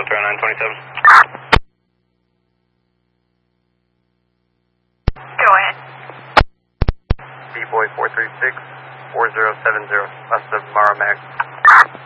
Filter 927. Go ahead. B-Boy 436, 4070, west of Maramag.